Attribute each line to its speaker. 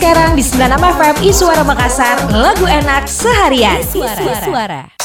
Speaker 1: sekarang di 96 FM Iswara Makassar, lagu enak seharian. Suara.